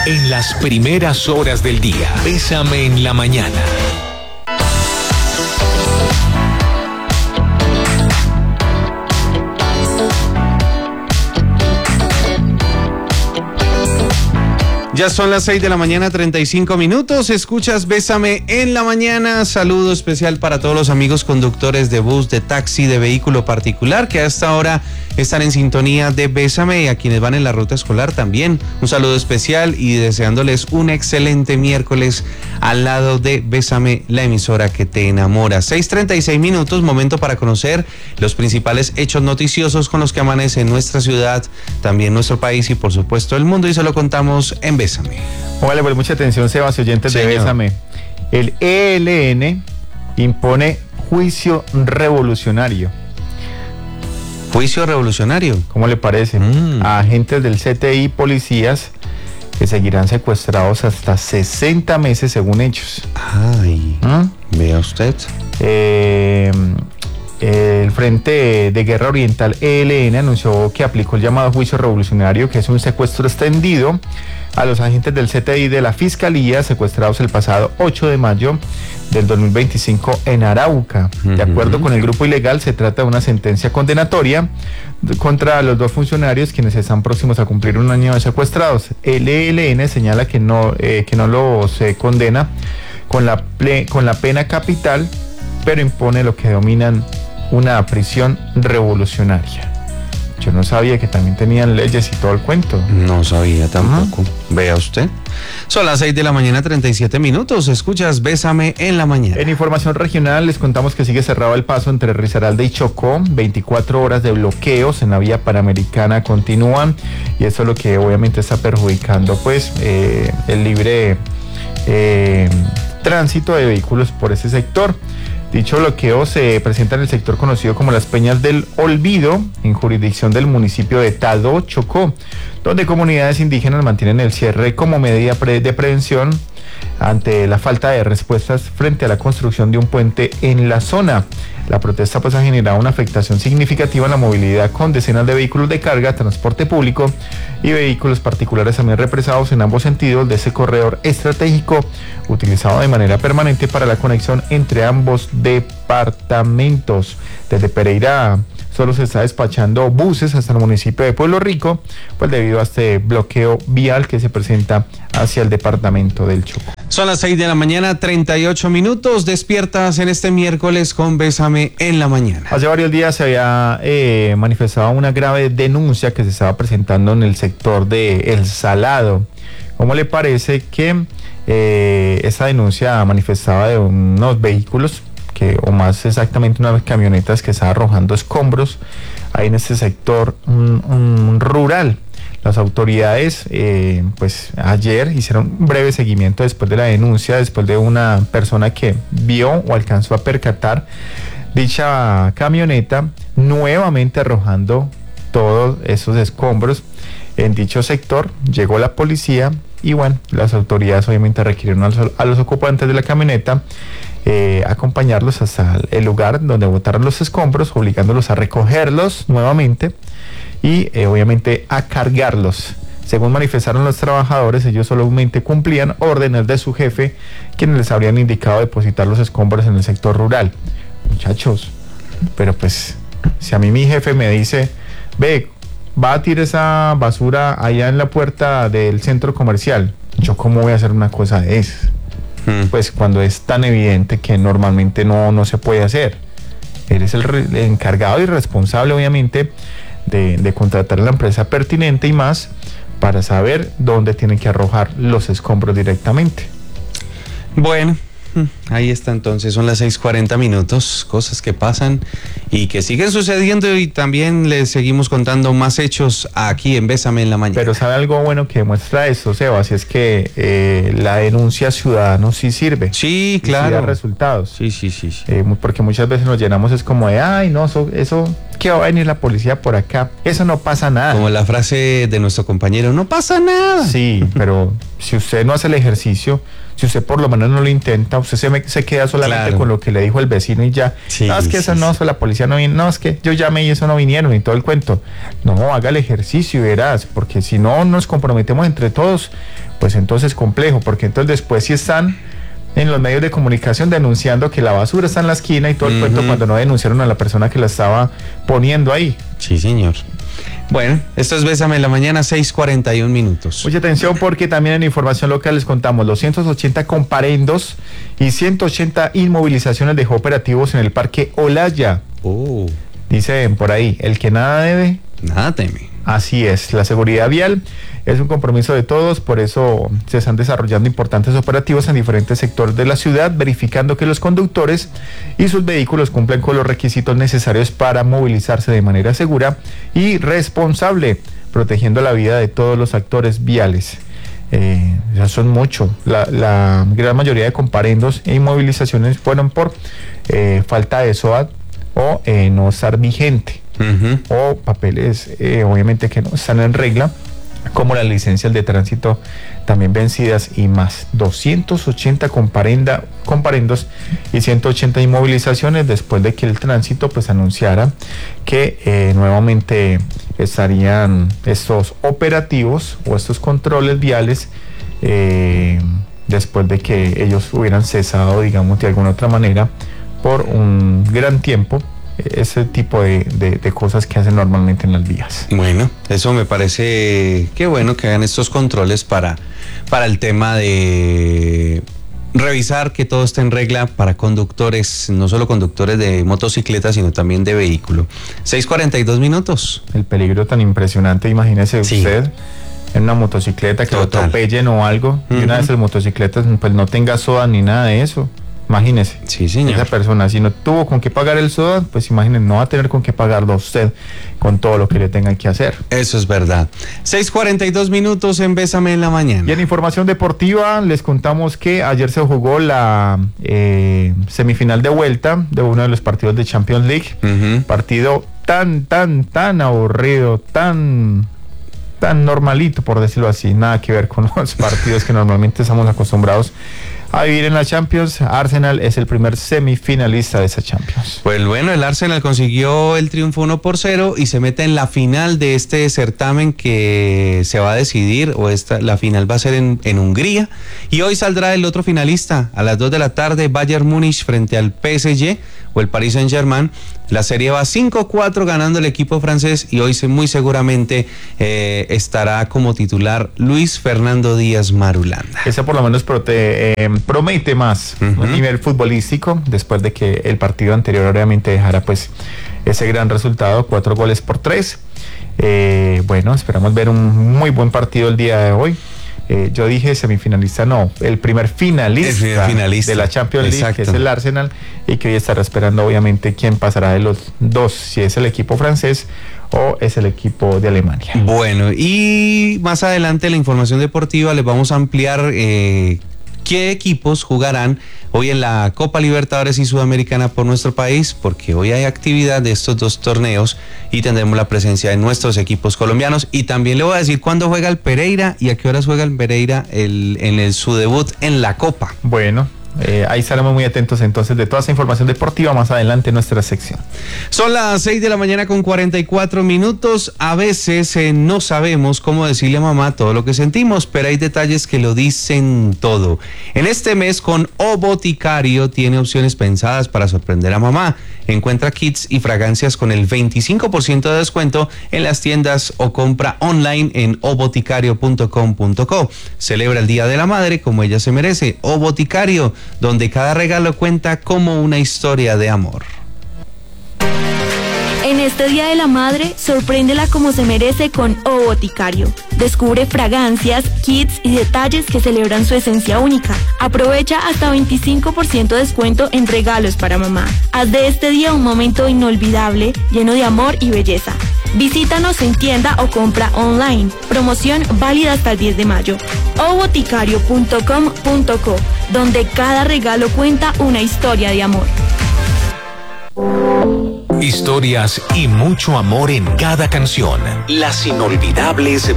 En las primeras horas del día, Bésame en la mañana. Ya son las 6 de la mañana, 35 minutos. Escuchas Bésame en la mañana. Saludo especial para todos los amigos conductores de bus, de taxi, de vehículo particular que hasta ahora están en sintonía de Bésame, y a quienes van en la ruta escolar también. Un saludo especial y deseándoles un excelente miércoles al lado de Bésame, la emisora que te enamora. 6:36 minutos, momento para conocer los principales hechos noticiosos con los que amanece en nuestra ciudad, también nuestro país y por supuesto el mundo, y se lo contamos en Bésame. Vale, pues mucha atención, Sebas, oyentes de Bésame. El ELN impone juicio revolucionario. ¿Juicio revolucionario? ¿Cómo le parece? A agentes del CTI y policías que seguirán secuestrados hasta 60 meses según hechos. Ay, vea usted. El Frente de Guerra Oriental, ELN, anunció que aplicó el llamado juicio revolucionario, que es un secuestro extendido a los agentes del CTI de la Fiscalía secuestrados el pasado 8 de mayo del 2025 en Arauca. De acuerdo con el grupo ilegal, se trata de una sentencia condenatoria contra los dos funcionarios quienes están próximos a cumplir un año de secuestrados. El ELN señala que no los condena con la pena capital, pero impone lo que denominan una prisión revolucionaria. Yo no sabía que también tenían leyes y todo el cuento. No sabía tampoco. Vea usted. Son las 6 de la mañana, 37 minutos. Escuchas Bésame en la mañana. En información regional les contamos que sigue cerrado el paso entre Risaralda y Chocó. 24 horas de bloqueos en la vía panamericana continúan, y eso es lo que obviamente está perjudicando pues el libre tránsito de vehículos por ese sector. Dicho bloqueo se presenta en el sector conocido como las Peñas del Olvido, en jurisdicción del municipio de Tadó, Chocó, donde comunidades indígenas mantienen el cierre como medida de prevención ante la falta de respuestas frente a la construcción de un puente en la zona. La protesta pues ha generado una afectación significativa en la movilidad, con decenas de vehículos de carga, transporte público y vehículos particulares también represados en ambos sentidos de ese corredor estratégico utilizado de manera permanente para la conexión entre ambos departamentos. Desde Pereira solo se está despachando buses hasta el municipio de Pueblo Rico, pues debido a este bloqueo vial que se presenta hacia el departamento del Chocó. Son las 6 de la mañana, 38 minutos. Despiertas en este miércoles con Bésame en la mañana. Hace varios días se había manifestado una grave denuncia que se estaba presentando en el sector de El Salado. ¿Cómo le parece que esa denuncia manifestaba de unos vehículos o más exactamente unas camionetas que estaban arrojando escombros ahí en este sector rural? Las autoridades pues ayer hicieron un breve seguimiento después de la denuncia, después de una persona que vio o alcanzó a percatar dicha camioneta nuevamente arrojando todos esos escombros en dicho sector. Llegó la policía y bueno, las autoridades obviamente requirieron a los ocupantes de la camioneta acompañarlos hasta el lugar donde botaron los escombros, obligándolos a recogerlos nuevamente y obviamente a cargarlos. Según manifestaron los trabajadores, ellos solamente cumplían órdenes de su jefe, quienes les habrían indicado depositar los escombros en el sector rural. Muchachos, pero pues si a mí mi jefe me dice, ve, va a tirar esa basura allá en la puerta del centro comercial, ¿yo cómo voy a hacer una cosa de esas? Pues cuando es tan evidente que normalmente no se puede hacer. Eres el encargado y responsable obviamente de contratar a la empresa pertinente y más para saber dónde tienen que arrojar los escombros directamente. Bueno, ahí está entonces, son las 6:40 minutos, cosas que pasan y que siguen sucediendo, y también les seguimos contando más hechos aquí en Bésame en la mañana. Pero ¿sabe algo bueno que demuestra esto, Sebas? Es que la denuncia ciudadana sí sirve. Sí, claro. Sí da resultados. Sí. Porque muchas veces nos llenamos es como de, ay, no, eso que va a venir la policía por acá, eso no pasa nada. Como la frase de nuestro compañero, no pasa nada. Sí, pero si usted no hace el ejercicio, si usted por lo menos no lo intenta, usted se queda solamente con lo que le dijo el vecino y ya. Sí, no, es que eso no, la policía no vino, no, es que yo llamé y eso no vinieron y todo el cuento. No, haga el ejercicio y verás, porque si no nos comprometemos entre todos, pues entonces es complejo, porque entonces después si están en los medios de comunicación denunciando que la basura está en la esquina y todo el cuento cuando no denunciaron a la persona que la estaba poniendo ahí. Sí, señor. Bueno, esto es Bésame en la Mañana, 6:41 minutos. Mucha atención porque también en información local les contamos los 180 comparendos y 180 inmovilizaciones dejó operativos en el Parque Olaya. Dicen por ahí, el que nada debe, nada teme. Así es, la seguridad vial es un compromiso de todos, por eso se están desarrollando importantes operativos en diferentes sectores de la ciudad, verificando que los conductores y sus vehículos cumplen con los requisitos necesarios para movilizarse de manera segura y responsable, protegiendo la vida de todos los actores viales. Ya son muchos, la gran mayoría de comparendos e inmovilizaciones fueron por falta de SOAT o no estar vigente. O papeles obviamente que no están en regla, como las licencias de tránsito también vencidas y más. 280 comparendos y 180 inmovilizaciones después de que el tránsito pues anunciara que nuevamente estarían estos operativos o estos controles viales después de que ellos hubieran cesado, digamos, de alguna otra manera por un gran tiempo ese tipo de cosas que hacen normalmente en las vías. Bueno, eso me parece que bueno que hagan estos controles para el tema de revisar que todo esté en regla para conductores, no solo conductores de motocicletas, sino también de vehículo. 6:42 minutos. El peligro tan impresionante, imagínese usted en una motocicleta que lo atropellen o algo, y una de esas motocicletas pues no tenga SOA ni nada de eso. Imagínese, sí, señor. Esa persona, si no tuvo con qué pagar el SOA, pues imagínense, no va a tener con qué pagarlo usted con todo lo que le tengan que hacer. Eso es verdad. 6:42 minutos en Bésame en la Mañana. Y en información deportiva les contamos que ayer se jugó la semifinal de vuelta de uno de los partidos de Champions League. Partido tan aburrido, tan normalito, por decirlo así, nada que ver con los partidos que normalmente estamos acostumbrados a vivir en la Champions. Arsenal es el primer semifinalista de esa Champions. Pues bueno, el Arsenal consiguió el triunfo 1-0 y se mete en la final de este certamen que se va a decidir, la final va a ser en Hungría, y hoy saldrá el otro finalista a las 2 de la tarde, Bayern Múnich frente al PSG o el Paris Saint-Germain. La serie va 5-4 ganando el equipo francés y hoy muy seguramente estará como titular Luis Fernando Díaz Marulanda. Ese por lo menos promete más a nivel futbolístico, después de que el partido anterior obviamente dejara pues ese gran resultado, 4-3. Bueno, esperamos ver un muy buen partido el día de hoy. Yo dije semifinalista, no, el primer finalista de la Champions League. Exacto. Que es el Arsenal, y que hoy estará esperando obviamente quién pasará de los dos, si es el equipo francés o es el equipo de Alemania. Bueno, y más adelante en la información deportiva les vamos a ampliar qué equipos jugarán hoy en la Copa Libertadores y Sudamericana por nuestro país, porque hoy hay actividad de estos dos torneos y tendremos la presencia de nuestros equipos colombianos. Y también le voy a decir cuándo juega el Pereira y a qué horas juega el Pereira en su debut en la Copa. Bueno, ahí estaremos muy atentos entonces de toda esa información deportiva más adelante en nuestra sección. Son las 6 de la mañana con 44 minutos. A veces no sabemos cómo decirle a mamá todo lo que sentimos, pero hay detalles que lo dicen todo. En este mes con O Boticario tiene opciones pensadas para sorprender a mamá. Encuentra kits y fragancias con el 25% de descuento en las tiendas o compra online en oboticario.com.co. Celebra el Día de la Madre como ella se merece. O Boticario, donde cada regalo cuenta como una historia de amor. En este Día de la Madre, sorpréndela como se merece con O Boticario. Descubre fragancias, kits y detalles que celebran su esencia única. Aprovecha hasta 25% de descuento en regalos para mamá. Haz de este día un momento inolvidable, lleno de amor y belleza. Visítanos en tienda o compra online. Promoción válida hasta el 10 de mayo. oboticario.com.co, donde cada regalo cuenta una historia de amor. Historias y mucho amor en cada canción. Las inolvidables